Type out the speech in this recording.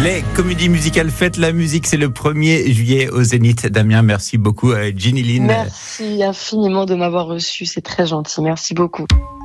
Les comédies musicales fêtent la musique, c'est le 1er juillet au Zénith. Damien, merci beaucoup. Ginny Lynn. Merci infiniment de m'avoir reçu, c'est très gentil, merci beaucoup.